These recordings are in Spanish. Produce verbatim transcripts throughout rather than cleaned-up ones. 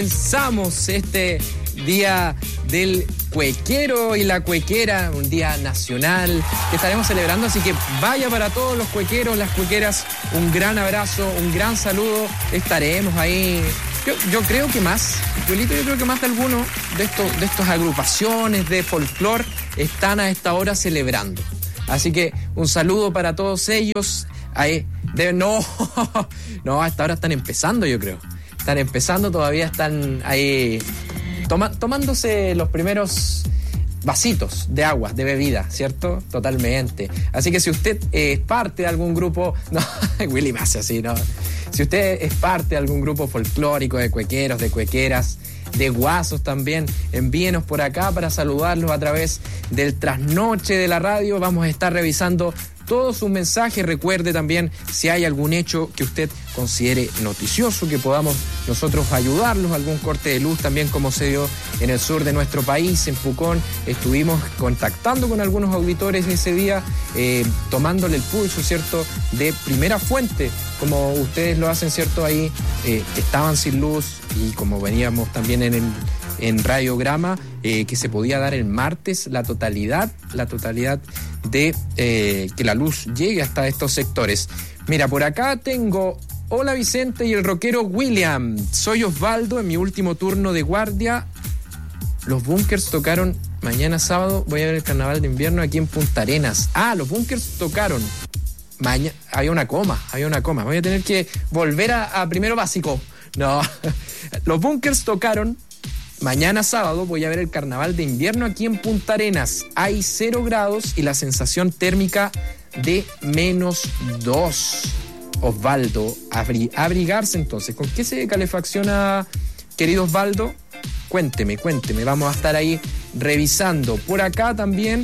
Comenzamos este día del cuequero y la cuequera, un día nacional que estaremos celebrando, así que vaya para todos los cuequeros, las cuequeras, un gran abrazo, un gran saludo. Estaremos ahí, yo, yo creo que más, Julito, yo creo que más de algunos de estos, de estas agrupaciones de folclore están a esta hora celebrando. Así que un saludo para todos ellos. Ahí, de, no, no, hasta ahora están empezando, yo creo. Están empezando, todavía están ahí toma, tomándose los primeros vasitos de agua, de bebida, ¿cierto? Totalmente. Así que si usted es parte de algún grupo, no, Willy me hace así, ¿no? Si usted es parte de algún grupo folclórico de cuequeros, de cuequeras, de guasos también, envíenos por acá para saludarlos a través del trasnoche de la radio. Vamos a estar revisando todos sus mensajes. Recuerde también si hay algún hecho que usted considere noticioso, que podamos nosotros ayudarlos, algún corte de luz también como se dio en el sur de nuestro país, en Pucón. Estuvimos contactando con algunos auditores ese día, eh, tomándole el pulso, ¿cierto?, de primera fuente, como ustedes lo hacen, ¿cierto?, ahí, eh, que estaban sin luz, y como veníamos también en el en radiograma, eh, que se podía dar el martes la totalidad, la totalidad de eh, que la luz llegue hasta estos sectores. Mira, por acá tengo, hola Vicente y el rockero William, soy Osvaldo, en mi último turno de guardia. Los Bunkers tocaron mañana sábado, voy a ver el carnaval de invierno aquí en Punta Arenas. Ah, los Bunkers tocaron mañana, había una coma, había una coma, voy a tener que volver a, a primero básico. No, los Bunkers tocaron mañana sábado, voy a ver el carnaval de invierno aquí en Punta Arenas. Hay cero grados y la sensación térmica de menos dos. Osvaldo, abri- abrigarse entonces. ¿Con qué se calefacciona, querido Osvaldo? Cuénteme, cuénteme. Vamos a estar ahí revisando. Por acá también,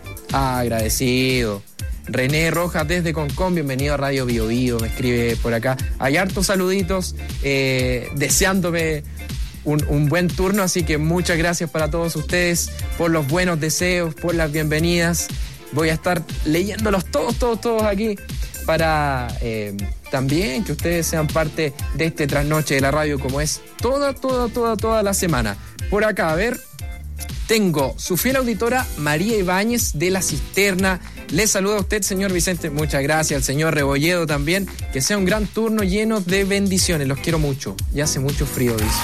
ah, agradecido. René Rojas desde Concón, bienvenido a Radio Bio Bio, me escribe por acá. Hay hartos saluditos, eh, deseándome Un, un buen turno, así que muchas gracias para todos ustedes por los buenos deseos, por las bienvenidas. Voy a estar leyéndolos todos, todos, todos aquí para eh, también que ustedes sean parte de este trasnoche de la radio, como es toda, toda, toda, toda la semana. Por acá, a ver, tengo su fiel auditora María Ibáñez de La Cisterna. Le saluda a usted, señor Vicente. Muchas gracias. Al señor Rebolledo también. Que sea un gran turno lleno de bendiciones. Los quiero mucho. Ya hace mucho frío, dice.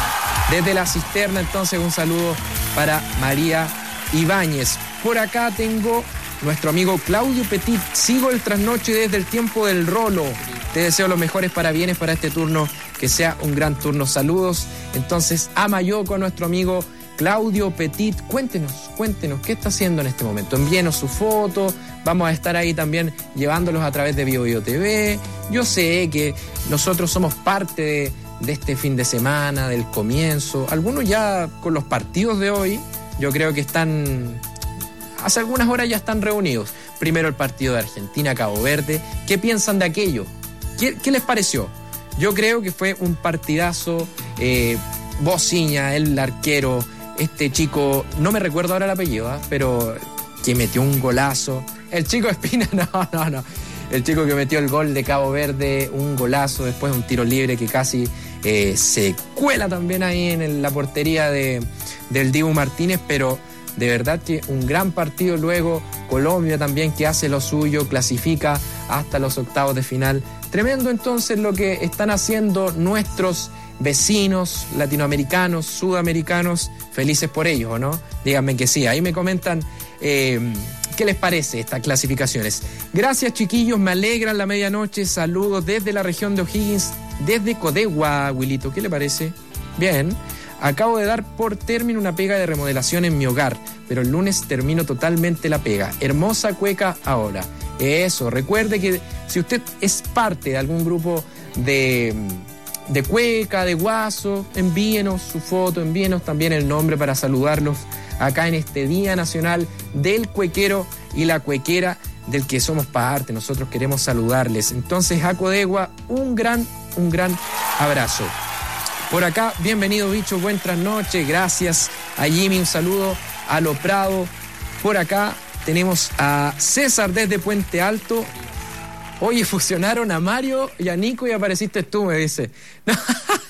Desde La Cisterna, entonces, un saludo para María Ibáñez. Por acá tengo nuestro amigo Claudio Petit. Sigo el trasnoche desde el tiempo del rolo. Te deseo los mejores parabienes para este turno. Que sea un gran turno. Saludos, entonces, a Mayoco, nuestro amigo Claudio Petit. Cuéntenos, cuéntenos, ¿qué está haciendo en este momento? Envíenos su foto. Vamos a estar ahí también llevándolos a través de Bio Bio T V. Yo sé que nosotros somos parte de... de este fin de semana, del comienzo. Algunos ya con los partidos de hoy, yo creo que están, hace algunas horas ya están reunidos. Primero el partido de Argentina-Cabo Verde. ¿Qué piensan de aquello? ¿Qué, qué les pareció? Yo creo que fue un partidazo. eh, Bociña, el arquero, este chico, no me recuerdo ahora el apellido, ¿eh? Pero que metió un golazo. El chico Espina, no, no, no. El chico que metió el gol de Cabo Verde, un golazo, después un tiro libre que casi eh, se cuela también ahí en el, la portería de, del Dibu Martínez, pero de verdad que un gran partido. Luego Colombia también, que hace lo suyo, clasifica hasta los octavos de final. Tremendo entonces lo que están haciendo nuestros vecinos latinoamericanos, sudamericanos, felices por ellos, ¿o no? Díganme que sí, ahí me comentan eh, ¿qué les parece estas clasificaciones? Gracias, chiquillos, me alegran la medianoche. Saludos desde la región de O'Higgins, desde Codegua, Wilito. ¿Qué le parece? Bien. Acabo de dar por término una pega de remodelación en mi hogar, pero el lunes termino totalmente la pega. Hermosa cueca ahora. Eso, recuerde que si usted es parte de algún grupo de, de cueca, de guaso, envíenos su foto, envíenos también el nombre para saludarlos acá en este Día Nacional del Cuequero y la Cuequera, del que somos parte. Nosotros queremos saludarles. Entonces, a Codegua, un gran, un gran abrazo. Por acá, bienvenido, bicho, buen trasnoche. Gracias a Jimmy, un saludo a Lo Prado. Por acá tenemos a César desde Puente Alto. Oye, fusionaron a Mario y a Nico y apareciste tú, me dice.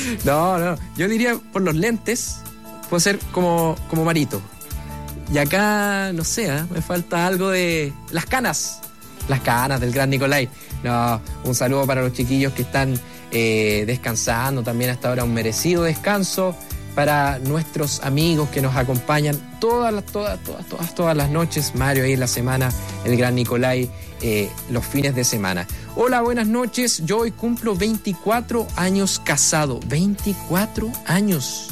No, no, yo diría por los lentes, puedo ser como, como Marito. Y acá, no sé, ¿eh? me falta algo de las canas. Las canas del gran Nicolai. No, un saludo para los chiquillos que están eh, descansando también hasta ahora, un merecido descanso para nuestros amigos que nos acompañan todas las, todas, todas, todas, todas las noches. Mario ahí en la semana, el gran Nicolai, eh, los fines de semana. Hola, buenas noches. Yo hoy cumplo veinticuatro años casado. veinticuatro años.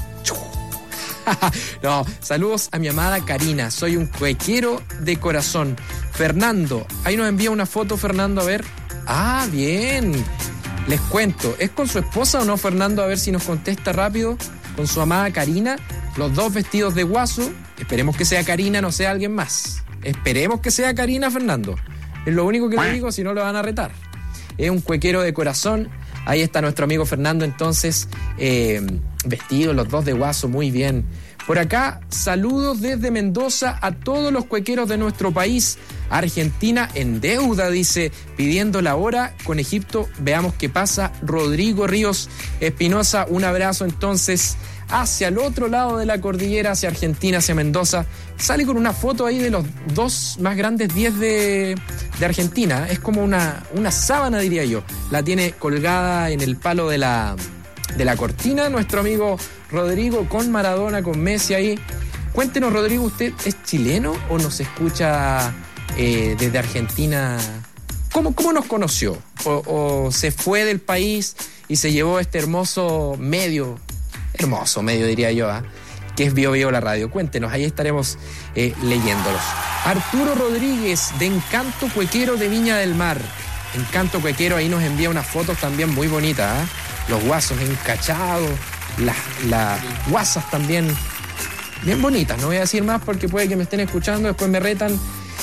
No, saludos a mi amada Karina. Soy un cuequero de corazón. Fernando, ahí nos envía una foto, Fernando, a ver. Ah, bien. Les cuento, ¿es con su esposa o no, Fernando? A ver si nos contesta rápido. Con su amada Karina, los dos vestidos de guaso. Esperemos que sea Karina, no sea alguien más. Esperemos que sea Karina, Fernando. Es lo único que le digo, si no lo van a retar. Es un cuequero de corazón. Ahí está nuestro amigo Fernando, entonces, eh, vestidos los dos de guaso, muy bien. Por acá, saludos desde Mendoza a todos los cuequeros de nuestro país. Argentina en deuda, dice, pidiendo la hora con Egipto. Veamos qué pasa. Rodrigo Ríos Espinosa, un abrazo entonces hacia el otro lado de la cordillera, hacia Argentina, hacia Mendoza. Sale con una foto ahí de los dos más grandes diez de, de Argentina. Es como una, una sábana, diría yo. La tiene colgada en el palo de la, de la cortina nuestro amigo Rodrigo, con Maradona, con Messi ahí. Cuéntenos, Rodrigo, ¿usted es chileno o nos escucha eh, desde Argentina? ¿Cómo, cómo nos conoció? O, ¿O se fue del país y se llevó este hermoso medio, hermoso medio diría yo, ¿eh? que es Bio Bio la radio? Cuéntenos, ahí estaremos eh, leyéndolos. Arturo Rodríguez, de Encanto Cuequero de Viña del Mar. Encanto Cuequero, ahí nos envía unas fotos también muy bonitas, ¿eh? Los guasos encachados, las, las guasas también bien bonitas. No voy a decir más porque puede que me estén escuchando, después me retan.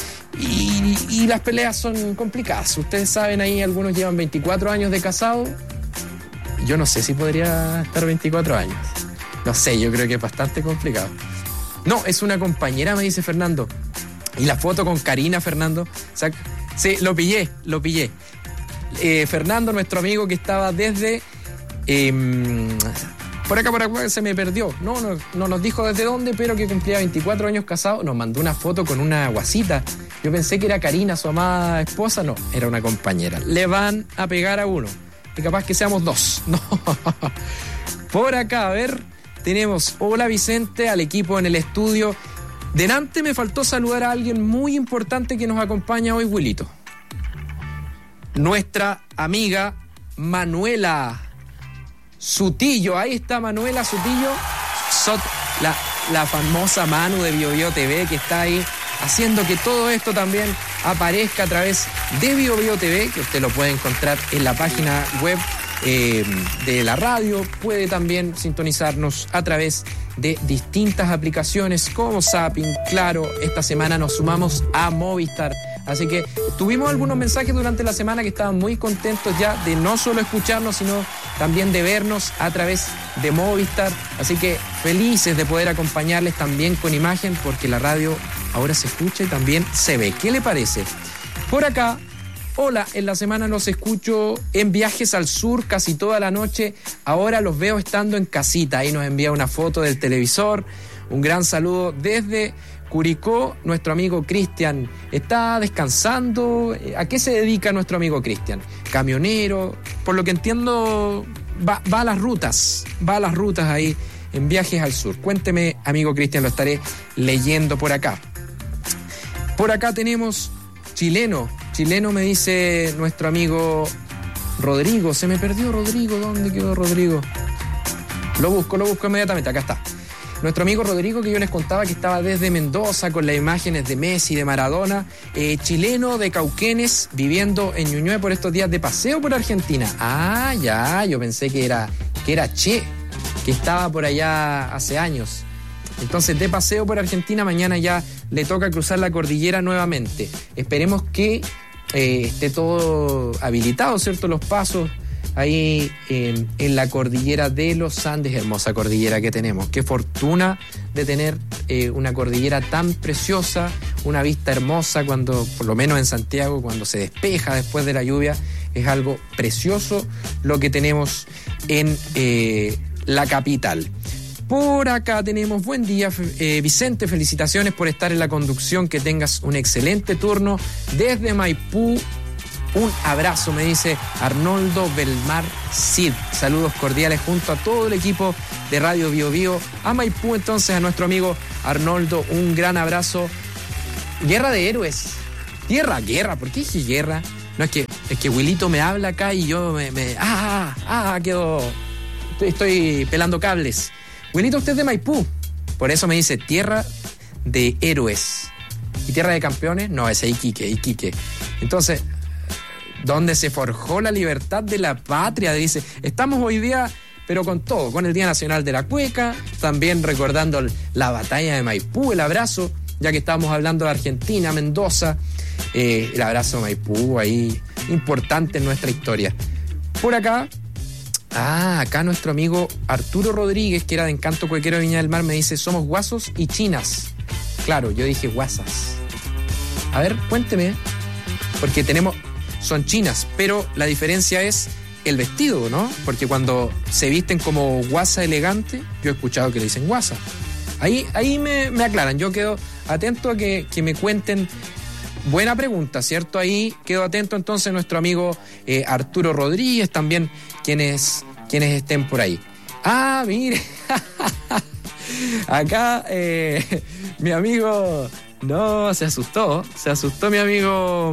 Y, y las peleas son complicadas. Ustedes saben, ahí algunos llevan veinticuatro años de casado. Yo no sé si podría estar veinticuatro años. No sé, yo creo que es bastante complicado. No, es una compañera, me dice Fernando. Y la foto con Karina, Fernando. O sea, sí, lo pillé, lo pillé. Eh, Fernando, nuestro amigo que estaba desde... Eh, por acá, por acá, se me perdió. No, no, no nos dijo desde dónde, pero que cumplía veinticuatro años casado. Nos mandó una foto con una guasita. Yo pensé que era Karina, su amada esposa. No, era una compañera. Le van a pegar a uno. Y capaz que seamos dos. No. Por acá, a ver, tenemos hola Vicente, al equipo en el estudio. Delante me faltó saludar a alguien muy importante que nos acompaña hoy, Wilito. Nuestra amiga Manuela Sutillo. Ahí está Manuela Sutillo, Sot, la, la famosa Manu de Bio Bio T V, que está ahí haciendo que todo esto también aparezca a través de Bio Bio T V, que usted lo puede encontrar en la página web eh, de la radio. Puede también sintonizarnos a través de distintas aplicaciones como Zapping, Claro. Esta semana nos sumamos a Movistar. Así que tuvimos algunos mensajes durante la semana que estaban muy contentos ya de no solo escucharnos, sino también de vernos a través de Movistar. Así que felices de poder acompañarles también con imagen, porque la radio ahora se escucha y también se ve. ¿Qué le parece? Por acá, hola, en la semana los escucho en viajes al sur casi toda la noche. Ahora los veo estando en casita. Ahí nos envía una foto del televisor. Un gran saludo desde Curicó, nuestro amigo Cristian. ¿Está descansando? ¿A qué se dedica nuestro amigo Cristian? Camionero, por lo que entiendo, va, va a las rutas, va a las rutas ahí en viajes al sur. Cuénteme, amigo Cristian, lo estaré leyendo por acá. Por acá tenemos chileno, chileno me dice nuestro amigo Rodrigo. Se me perdió Rodrigo, ¿dónde quedó Rodrigo? Lo busco, lo busco inmediatamente, acá está. Nuestro amigo Rodrigo, que yo les contaba que estaba desde Mendoza con las imágenes de Messi, de Maradona, eh, chileno de Cauquenes, viviendo en Ñuñoa por estos días de paseo por Argentina. Ah, ya, yo pensé que era, que era Che, que estaba por allá hace años. Entonces, de paseo por Argentina, mañana ya le toca cruzar la cordillera nuevamente. Esperemos que eh, esté todo habilitado, ¿cierto? Los pasos ahí eh, en la cordillera de los Andes, hermosa cordillera que tenemos. Qué fortuna de tener eh, una cordillera tan preciosa, una vista hermosa cuando, por lo menos en Santiago, cuando se despeja después de la lluvia, es algo precioso lo que tenemos en eh, la capital. Por acá tenemos buen día, eh, Vicente, felicitaciones por estar en la conducción, que tengas un excelente turno desde Maipú. Un abrazo, me dice Arnoldo Belmar Cid. Saludos cordiales junto a todo el equipo de Radio Bio Bio. A Maipú, entonces, a nuestro amigo Arnoldo, un gran abrazo. Guerra de héroes. Tierra, guerra. ¿Por qué dije guerra? No, es que, es que Wilito me habla acá y yo me... me ah, ah, ah, quedo... Estoy, estoy pelando cables. Wilito, usted es de Maipú. Por eso me dice tierra de héroes. ¿Y tierra de campeones? No, ese es Iquique, Iquique. Entonces... donde se forjó la libertad de la patria, dice. Estamos hoy día, pero con todo, con el Día Nacional de la Cueca, también recordando la batalla de Maipú, el abrazo, ya que estábamos hablando de Argentina, Mendoza, eh, el abrazo de Maipú, ahí, importante en nuestra historia. Por acá, ah, acá nuestro amigo Arturo Rodríguez, que era de Encanto Cuequero de Viña del Mar, me dice, somos guasos y chinas. Claro, yo dije guasas. A ver, cuénteme, porque tenemos... son chinas, pero la diferencia es el vestido, ¿no? Porque cuando se visten como guasa elegante, yo he escuchado que le dicen guasa. Ahí, ahí me, me aclaran, yo quedo atento a que, que me cuenten. Buena pregunta, ¿cierto? Ahí quedo atento entonces nuestro amigo eh, Arturo Rodríguez, también quienes, quienes estén por ahí. Ah, mire, acá eh, mi amigo... No, se asustó, se asustó mi amigo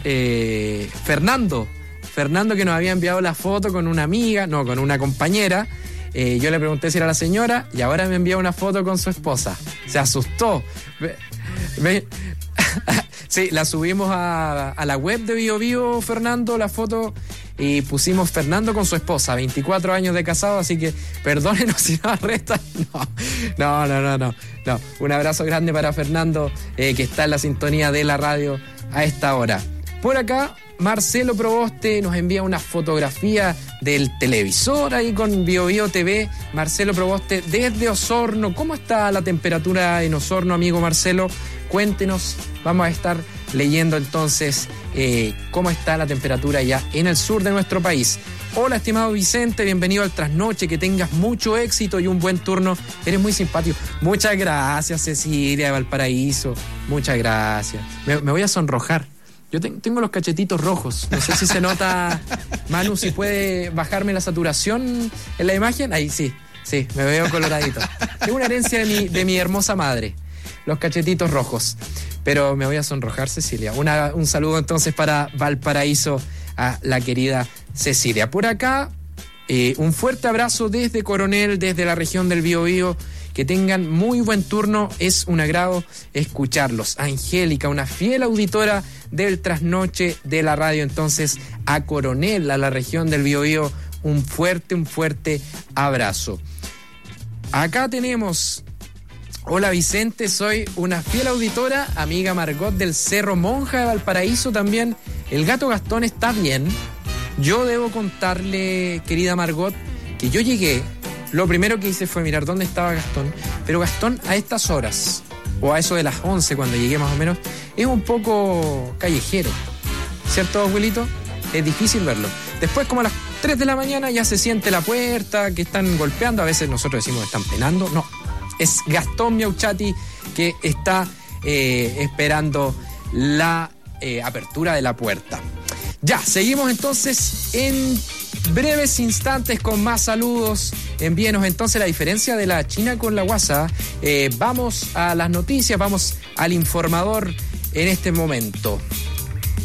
eh, Fernando. Fernando, que nos había enviado la foto con una amiga, no, con una compañera. Eh, yo le pregunté si era la señora y ahora me envió una foto con su esposa. Se asustó. Me, me, sí, la subimos a, a la web de Bio Bio, Fernando, la foto, y pusimos Fernando con su esposa, veinticuatro años de casado, así que perdónenos si nos arrestan. No, no, no, no, no. no. Un abrazo grande para Fernando, eh, que está en la sintonía de la radio a esta hora. Por acá, Marcelo Proboste nos envía una fotografía del televisor ahí con Bio Bio T V. Marcelo Proboste desde Osorno. ¿Cómo está la temperatura en Osorno, amigo Marcelo? Cuéntenos. Vamos a estar leyendo entonces eh, cómo está la temperatura ya en el sur de nuestro país. Hola, estimado Vicente, bienvenido al Trasnoche, que tengas mucho éxito y un buen turno. Eres muy simpático. Muchas gracias, Cecilia de Valparaíso. Muchas gracias. Me, me voy a sonrojar. Yo te, tengo los cachetitos rojos. No sé si se nota, Manu, si puede bajarme la saturación en la imagen. Ahí sí, sí, me veo coloradito. Es una herencia de mi, de mi hermosa madre, los cachetitos rojos. Pero me voy a sonrojar, Cecilia. Una, un saludo entonces para Valparaíso a la querida Cecilia. Por acá, eh, un fuerte abrazo desde Coronel, desde la región del Biobío. Que tengan muy buen turno, es un agrado escucharlos. Angélica, una fiel auditora del Trasnoche de la radio, entonces a Coronel, a la región del Biobío, un fuerte, un fuerte abrazo. Acá tenemos, hola Vicente, soy una fiel auditora, amiga Margot del Cerro Monja de Valparaíso también. El gato Gastón está bien. Yo debo contarle, querida Margot, que yo llegué. Lo primero que hice fue mirar dónde estaba Gastón, pero Gastón a estas horas, o a eso de las once cuando llegué más o menos, es un poco callejero, ¿cierto, abuelito? Es difícil verlo. Después, como a las tres de la mañana, ya se siente la puerta, que están golpeando, a veces nosotros decimos que están penando, no, es Gastón Miauchati que está eh, esperando la eh, apertura de la puerta. Ya, seguimos entonces en breves instantes con más saludos. Envíenos entonces la diferencia de la China con la guasa. Eh, vamos a las noticias, vamos al informador en este momento.